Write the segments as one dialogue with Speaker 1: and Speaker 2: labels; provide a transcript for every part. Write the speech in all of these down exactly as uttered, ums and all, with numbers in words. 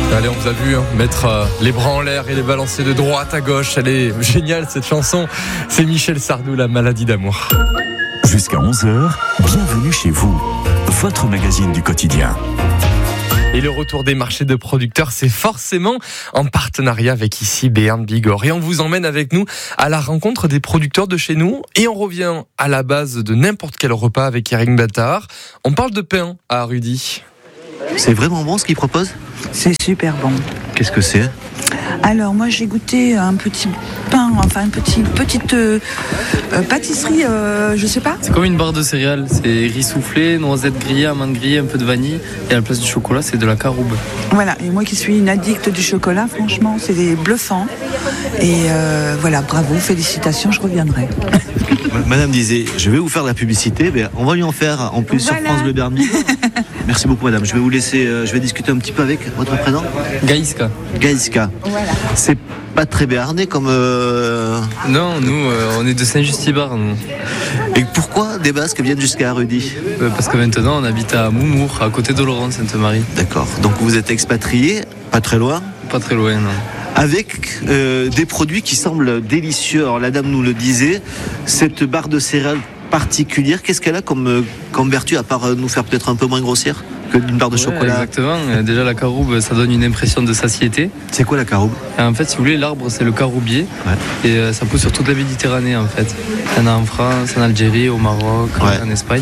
Speaker 1: Allez, on vous a vu hein, mettre euh, les bras en l'air et les balancer de droite à gauche. Elle est géniale cette chanson. C'est Michel Sardou, La maladie d'amour.
Speaker 2: Jusqu'à onze heures, bienvenue chez vous, votre magazine du quotidien.
Speaker 1: Et le retour des marchés de producteurs, c'est forcément en partenariat avec ici Béarn Bigorre. Et on vous emmène avec nous à la rencontre des producteurs de chez nous. Et on revient à la base de n'importe quel repas avec Eric Battard. On parle de pain à Rudy.
Speaker 3: C'est vraiment bon ce qu'ils proposent ?
Speaker 4: C'est super bon.
Speaker 3: Qu'est-ce que c'est ?
Speaker 4: Alors moi j'ai goûté un petit pain, enfin une petite, petite euh, euh, pâtisserie, euh, je sais pas.
Speaker 5: C'est comme une barre de céréales, c'est riz soufflé, noisettes grillées, amandes grillées, un peu de vanille. Et à la place du chocolat, c'est de la caroube.
Speaker 4: Voilà, et moi qui suis une addicte du chocolat, franchement c'est bluffant. Et euh, voilà, bravo, félicitations, je reviendrai.
Speaker 3: Madame disait, je vais vous faire de la publicité, mais on va lui en faire en plus
Speaker 4: voilà.
Speaker 3: Sur France Bleu Béarn Bigorre. Merci beaucoup madame, je vais vous laisser, euh, je vais discuter un petit peu avec votre prénom.
Speaker 5: Gaïska.
Speaker 3: Gaïska.
Speaker 4: Voilà.
Speaker 3: C'est pas très béarnais comme... Euh...
Speaker 5: Non, nous, euh, on est de Saint-Just-Ibar, nous.
Speaker 3: Et pourquoi des Basques viennent jusqu'à Rudy ?
Speaker 5: Euh, parce que maintenant, on habite à Moumour, à côté d'Oloron, Sainte-Marie.
Speaker 3: D'accord, donc vous êtes expatrié, pas très loin ?
Speaker 5: Pas très loin, non.
Speaker 3: Avec euh, des produits qui semblent délicieux. Alors la dame nous le disait, cette barre de céréales particulière, qu'est-ce qu'elle a comme, comme vertu, à part nous faire peut-être un peu moins grossir que d'une barre de
Speaker 5: Ouais,
Speaker 3: chocolat ?
Speaker 5: Exactement, euh, déjà la caroube, ça donne une impression de satiété.
Speaker 3: C'est quoi la caroube ?
Speaker 5: Et en fait, si vous voulez, l'arbre, c'est le caroubier.
Speaker 3: Ouais.
Speaker 5: Et euh, ça pousse sur toute la Méditerranée, en fait. Il y en a en France, en Algérie, au Maroc,
Speaker 3: Ouais.
Speaker 5: en Espagne.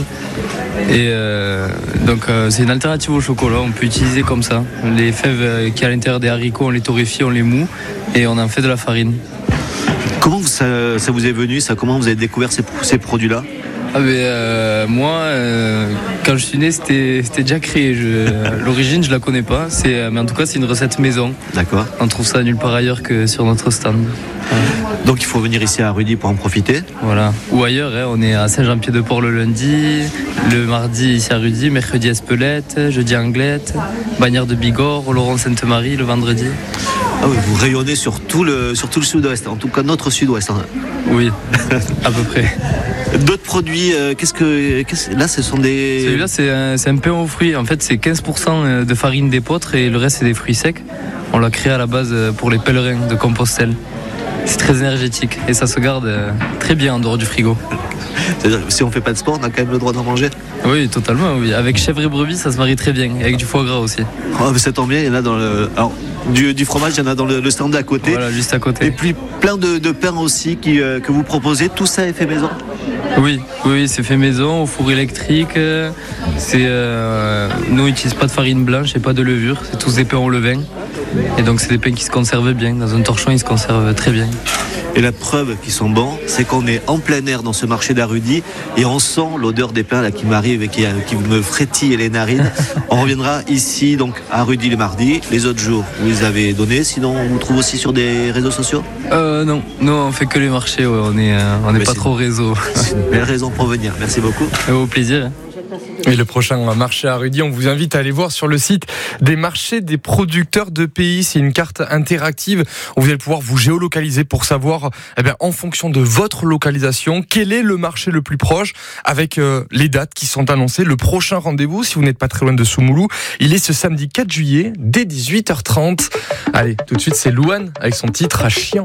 Speaker 5: Et euh, donc, euh, c'est une alternative au chocolat. On peut utiliser comme ça. Les fèves euh, qui à l'intérieur des haricots, on les torréfie, on les moue et on en fait de la farine.
Speaker 3: Comment ça, ça vous est venu ça ? Comment vous avez découvert ces, ces produits-là ?
Speaker 5: Ah ben, euh, moi, euh, quand je suis né, c'était, c'était déjà créé. Je, l'origine, je la connais pas. C'est, mais en tout cas, c'est une recette maison.
Speaker 3: D'accord.
Speaker 5: On trouve ça nulle part ailleurs que sur notre stand.
Speaker 3: Donc il faut venir ici à Rudy pour en profiter.
Speaker 5: Voilà. Ou ailleurs, hein, on est à Saint-Jean-Pied-de-Port le lundi, le mardi ici à Rudy, mercredi à Espelette, jeudi à Anglette, Bagnères de Bigorre, Oloron-Sainte-Marie le vendredi.
Speaker 3: Ah oui, vous rayonnez sur tout le, sur tout le sud-ouest, en tout cas notre sud-ouest. Hein.
Speaker 5: Oui, à peu près.
Speaker 3: D'autres produits, euh, qu'est-ce que, qu'est-ce, là ce sont des...
Speaker 5: Celui-là, c'est un, c'est un pain aux fruits. En fait, c'est quinze pour cent de farine d'épeautre et le reste, c'est des fruits secs. On l'a créé à la base pour les pèlerins de Compostelle. C'est très énergétique et ça se garde très bien en dehors du frigo.
Speaker 3: C'est-à-dire que si on fait pas de sport, on a quand même le droit d'en manger.
Speaker 5: Oui, totalement, oui. Avec chèvre et brebis, ça se marie très bien. Et avec du foie gras aussi.
Speaker 3: Oh, mais ça tombe bien, il y en a dans le... Alors, du, du fromage, il y en a dans le, le stand à côté.
Speaker 5: Voilà, juste à côté.
Speaker 3: Et puis plein de, de pains aussi qui, euh, que vous proposez. Tout ça est fait maison ?
Speaker 5: Oui, oui, c'est fait maison, au four électrique. C'est, euh, nous, on n'utilise pas de farine blanche et pas de levure. C'est tous des pains au levain. Et donc, c'est des pains qui se conservent bien. Dans un torchon, ils se conservent très bien.
Speaker 3: Et la preuve qu'ils sont bons, c'est qu'on est en plein air dans ce marché d'Arudy et on sent l'odeur des pains là, qui m'arrive et qui, qui me frétille les narines. On reviendra ici donc à Rudy le mardi. Les autres jours, vous les avez donnés. Sinon, on vous trouve aussi sur des réseaux sociaux ?
Speaker 5: euh, Non, nous, on fait que les marchés. Ouais. On n'est euh, on est pas
Speaker 3: c'est,
Speaker 5: trop réseau.
Speaker 3: C'est une belle raison pour venir. Merci beaucoup.
Speaker 5: Au plaisir.
Speaker 1: Et le prochain marché à Rudy, on vous invite à aller voir sur le site des marchés des producteurs de pays. C'est une carte interactive où vous allez pouvoir vous géolocaliser pour savoir, eh bien, en fonction de votre localisation, quel est le marché le plus proche avec euh, les dates qui sont annoncées. Le prochain rendez-vous, si vous n'êtes pas très loin de Soumoulou, il est ce samedi quatre juillet dès dix-huit heures trente. Allez, tout de suite, c'est Louane avec son titre à Chien.